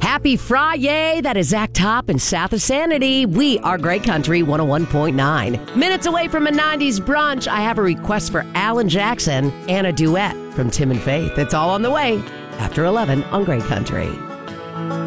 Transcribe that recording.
Happy Friday. That is Zach Top and South of Sanity. We are Great Country 101.9. Minutes away from a 90s brunch, I have a request for Alan Jackson and a duet from Tim and Faith. It's all on the way after 11 on Great Country.